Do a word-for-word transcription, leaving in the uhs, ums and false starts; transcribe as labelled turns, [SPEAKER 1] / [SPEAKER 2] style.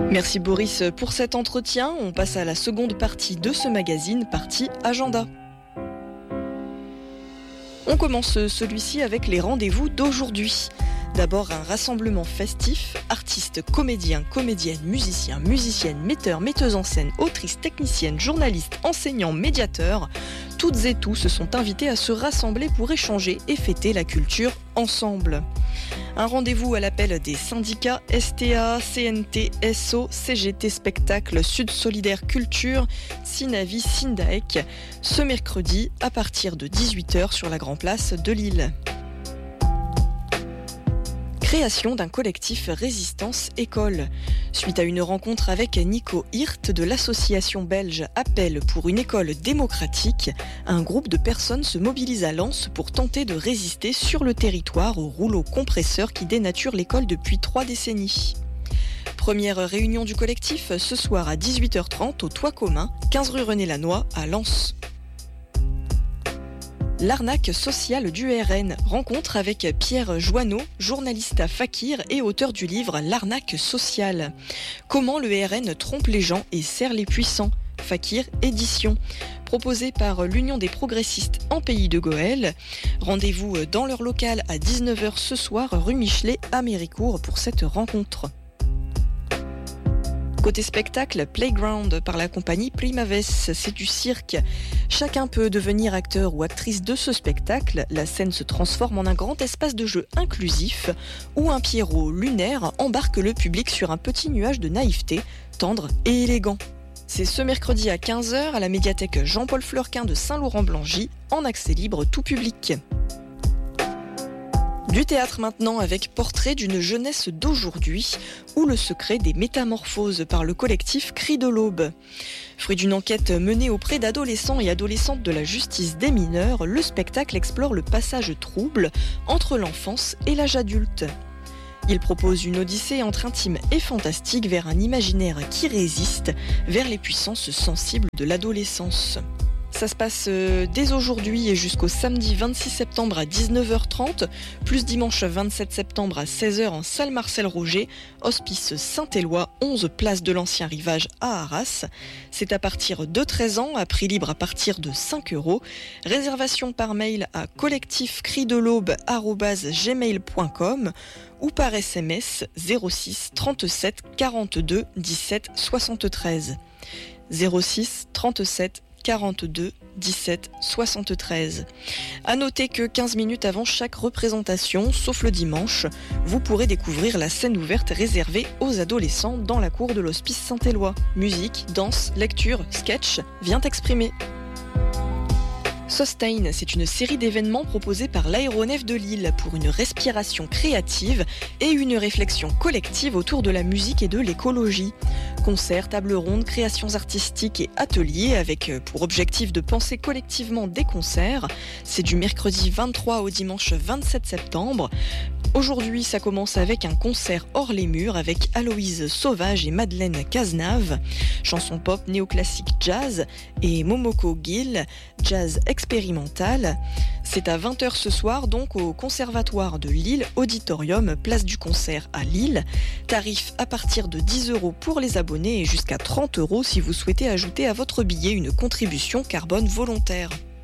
[SPEAKER 1] Merci Boris pour cet entretien. On passe à la seconde partie de ce magazine, partie agenda. On commence celui-ci avec les rendez-vous d'aujourd'hui. D'abord un rassemblement festif, artistes, comédiens, comédiennes, musiciens, musiciennes, metteurs, metteuses en scène, autrices, techniciennes, journalistes, enseignants, médiateurs. Toutes et tous se sont invités à se rassembler pour échanger et fêter la culture ensemble. Un rendez-vous à l'appel des syndicats S T A, C N T, S O, C G T Spectacle, Sud Solidaire Culture, Synavi, Syndaec, ce mercredi à partir de dix-huit heures sur la Grand Place de Lille. Création d'un collectif Résistance École. Suite à une rencontre avec Nico Hirt de l'association belge Appel pour une école démocratique, un groupe de personnes se mobilise à Lens pour tenter de résister sur le territoire au rouleau compresseur qui dénature l'école depuis trois décennies. Première réunion du collectif ce soir à dix-huit heures trente au Toit Commun, quinze rue René Lannoy à Lens. L'arnaque sociale du R N. Rencontre avec Pierre Joanneau, journaliste à Fakir et auteur du livre L'arnaque sociale. Comment le R N trompe les gens et sert les puissants. Fakir édition. Proposé par l'Union des progressistes en Pays de Goël. Rendez-vous dans leur local à dix-neuf heures ce soir, rue Michelet à Méricourt pour cette rencontre. Côté spectacle, Playground par la compagnie Primaves, c'est du cirque. Chacun peut devenir acteur ou actrice de ce spectacle. La scène se transforme en un grand espace de jeu inclusif où un Pierrot lunaire embarque le public sur un petit nuage de naïveté, tendre et élégant. C'est ce mercredi à quinze heures à la médiathèque Jean-Paul Fleurquin de Saint-Laurent-Blangy, en accès libre tout public. Du théâtre maintenant avec Portrait d'une jeunesse d'aujourd'hui ou Le secret des métamorphoses par le collectif Cris de l'Aube. Fruit d'une enquête menée auprès d'adolescents et adolescentes de la justice des mineurs, le spectacle explore le passage trouble entre l'enfance et l'âge adulte. Il propose une odyssée entre intime et fantastique vers un imaginaire qui résiste vers les puissances sensibles de l'adolescence. Ça se passe dès aujourd'hui et jusqu'au samedi vingt-six septembre à dix-neuf heures trente, plus dimanche vingt-sept septembre à seize heures en salle Marcel Roger, hospice Saint-Éloi, onze place de l'Ancien Rivage à Arras. C'est à partir de treize ans, à prix libre à partir de cinq euros. Réservation par mail à collectifcrideLaube arobase gmail point com ou par S M S zéro six trente-sept quarante-deux dix-sept soixante-treize. zéro six trente-sept quarante-deux dix-sept soixante-treize. À noter que quinze minutes avant chaque représentation, sauf le dimanche, vous pourrez découvrir la scène ouverte réservée aux adolescents dans la cour de l'hospice Saint-Éloi. Musique, danse, lecture, sketch, vient exprimer. Sustain, c'est une série d'événements proposés par l'aéronef de Lille pour une respiration créative et une réflexion collective autour de la musique et de l'écologie. Concerts, tables rondes, créations artistiques et ateliers avec pour objectif de penser collectivement des concerts. C'est du mercredi vingt-trois au dimanche vingt-sept septembre. Aujourd'hui, ça commence avec un concert hors les murs avec Aloïse Sauvage et Madeleine Cazenave, chanson pop néoclassique jazz, et Momoko Gill, jazz expérimental. C'est à vingt heures ce soir, donc au Conservatoire de Lille, Auditorium, place du concert à Lille. Tarif à partir de dix euros pour les abonnés et jusqu'à trente euros si vous souhaitez ajouter à votre billet une contribution carbone volontaire.